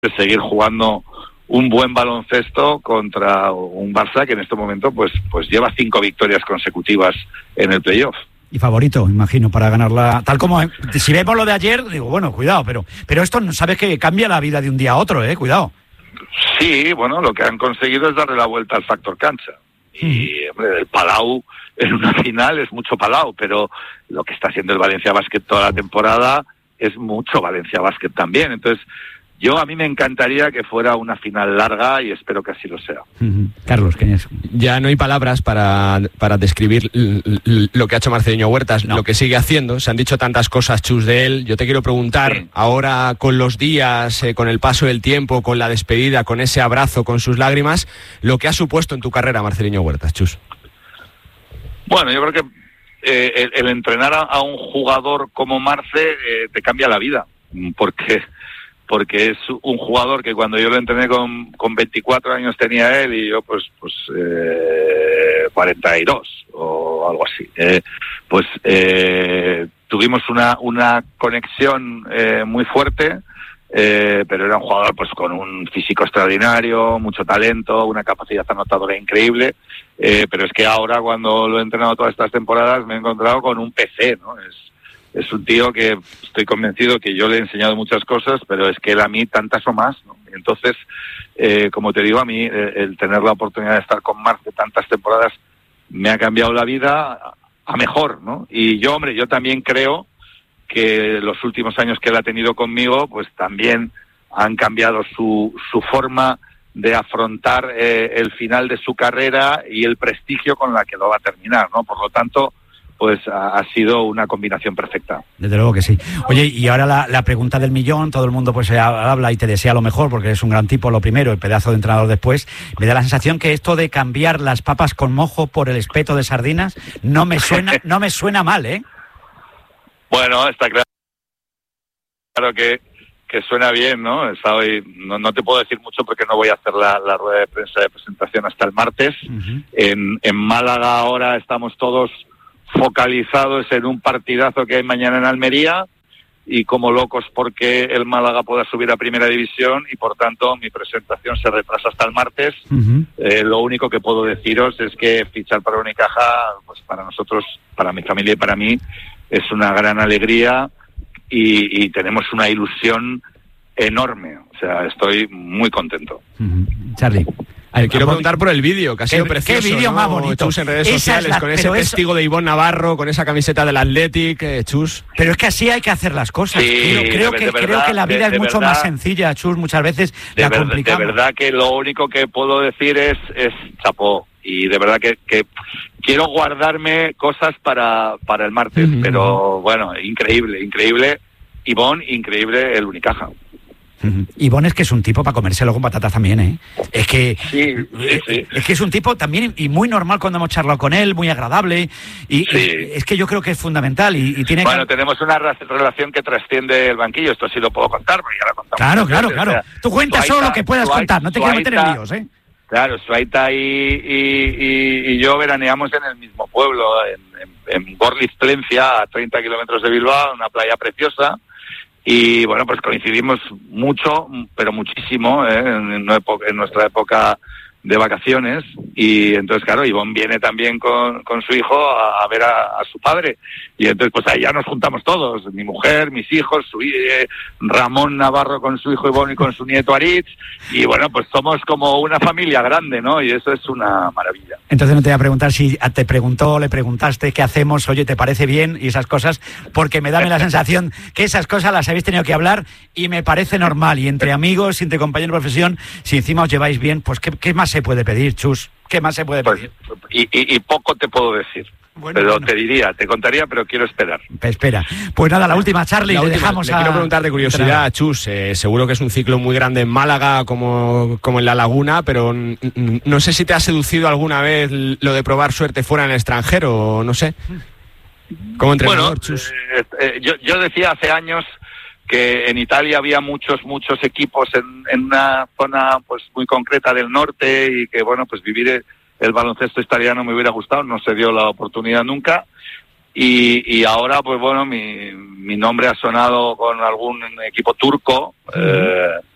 seguir jugando un buen baloncesto contra un Barça que en este momento pues lleva 5 victorias consecutivas en el playoff. Y favorito, imagino, para ganarla. Tal como, si vemos lo de ayer, digo, bueno, cuidado, pero esto sabes que cambia la vida de un día a otro, cuidado. Sí, bueno, lo que han conseguido es darle la vuelta al factor cancha. Y, hombre, el Palau en una final es mucho Palau, pero lo que está haciendo el Valencia Basket toda la temporada es mucho Valencia Basket también. Entonces, a mí me encantaría que fuera una final larga y espero que así lo sea. Carlos, ¿quién es? Ya no hay palabras para describir lo que ha hecho Marceliño Huertas, lo que sigue haciendo. Se han dicho tantas cosas, Chus, de él. Yo te quiero preguntar, ahora con los días, con el paso del tiempo, con la despedida, con ese abrazo, con sus lágrimas, lo que ha supuesto en tu carrera Marceliño Huertas, Chus. Bueno, yo creo que el entrenar a un jugador como Marce te cambia la vida, porque es un jugador que cuando yo lo entrené con 24 años tenía él y yo pues 42 o algo así. Tuvimos una conexión muy fuerte, pero era un jugador pues con un físico extraordinario, mucho talento, una capacidad anotadora increíble, pero es que ahora cuando lo he entrenado todas estas temporadas me he encontrado con un PC, ¿no? Es un tío que estoy convencido que yo le he enseñado muchas cosas, pero es que él a mí tantas o más, ¿no? Entonces, como te digo, a mí el tener la oportunidad de estar con Marc de tantas temporadas me ha cambiado la vida a mejor, ¿no? Y yo también creo que los últimos años que él ha tenido conmigo, pues también han cambiado su forma de afrontar el final de su carrera y el prestigio con la que lo va a terminar, ¿no? Por lo tanto, pues ha sido una combinación perfecta. Desde luego que sí. Oye, y ahora la pregunta del millón, todo el mundo pues habla y te desea lo mejor porque eres un gran tipo, lo primero, el pedazo de entrenador después. Me da la sensación que esto de cambiar las papas con mojo por el espeto de sardinas no me suena mal, ¿eh? Bueno, está claro que suena bien, ¿no? No te puedo decir mucho porque no voy a hacer la rueda de prensa de presentación hasta el martes. En Málaga ahora estamos todos focalizados en un partidazo que hay mañana en Almería y como locos porque el Málaga pueda subir a primera división y por tanto mi presentación se retrasa hasta el martes. Lo único que puedo deciros es que fichar para Unicaja, pues para nosotros, para mi familia y para mí, es una gran alegría y tenemos una ilusión enorme. O sea, estoy muy contento. Charlie. A ver, quiero preguntar por el vídeo, que ha sido precioso. ¿Qué vídeo, ¿no? Más bonito? Chus, en redes sociales, con ese testigo de Ivonne Navarro, con esa camiseta del Athletic, Chus. Pero es que así hay que hacer las cosas. Sí, creo que la vida es mucho más sencilla, Chus, muchas veces la complicamos. De verdad que lo único que puedo decir es chapó. Y de verdad que quiero guardarme cosas para el martes, pero bueno, increíble. Ivonne, increíble el Unicaja. Ivonne es que es un tipo para comérselo con patatas también, ¿eh? Es que es que es un tipo también y muy normal cuando hemos charlado con él, muy agradable y es que yo creo que es fundamental y tiene tenemos una relación que trasciende el banquillo, esto sí lo puedo contar porque ya lo contamos. Claro. O sea, tú cuentas solo lo que puedas contar, no te quiero meter en líos, ¿eh? Claro, Suaita y yo veraneamos en el mismo pueblo, en Gorliz, Plencia, a 30 kilómetros de Bilbao, una playa preciosa. Y bueno, pues coincidimos mucho, pero muchísimo, en nuestra época de vacaciones. Y entonces, claro, Ivonne viene también con su hijo a ver a su padre. Y entonces, pues ahí ya nos juntamos todos, mi mujer, mis hijos, Ramón Navarro con su hijo Ivonne y con su nieto Aritz. Y bueno, pues somos como una familia grande, ¿no? Y eso es una maravilla. Entonces no te voy a preguntar si le preguntaste qué hacemos, oye, ¿te parece bien? Y esas cosas, porque me da la sensación que esas cosas las habéis tenido que hablar y me parece normal. Y entre amigos, entre compañeros de profesión, si encima os lleváis bien, pues ¿qué más se puede pedir, Chus? ¿Qué más se puede pedir? Y poco te puedo decir. Bueno. Te contaría, pero quiero esperar. Espera. Pues nada, la última, Charlie, le dejamos a... quiero preguntar de curiosidad, Chus, seguro que es un ciclo muy grande en Málaga como en La Laguna, pero no sé si te ha seducido alguna vez lo de probar suerte fuera en el extranjero, no sé. Como entrenador, Chus. Yo decía hace años que en Italia había muchos equipos en una zona pues muy concreta del norte y que bueno, pues vivir el baloncesto italiano me hubiera gustado, no se dio la oportunidad nunca y ahora pues bueno, mi nombre ha sonado con algún equipo turco,